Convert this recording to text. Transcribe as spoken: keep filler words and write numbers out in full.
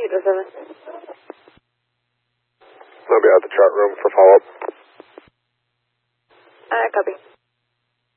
eight oh seven. I'll be out the chart room for follow-up. Alright, copy.